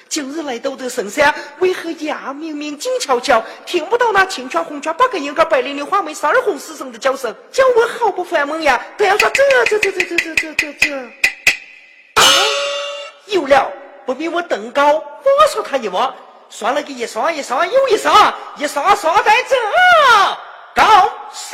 今日来到这深山，为何呀明明静悄悄，听不到那青圈红圈八个银杆白绫绫花梅三儿红四声的叫声，叫我好不烦闷呀！都要说这，有了，不比我登高，我说他一望，刷了个一刷又一刷，一刷刷在这高山。